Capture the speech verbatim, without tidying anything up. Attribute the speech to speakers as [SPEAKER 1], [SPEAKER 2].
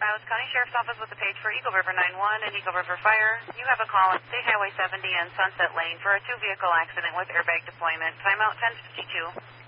[SPEAKER 1] Niles County Sheriff's Office with the page for Eagle River nine one and Eagle River Fire. You have a call on State Highway seventy and Sunset Lane for a two-vehicle accident with airbag deployment. Timeout ten fifty-two.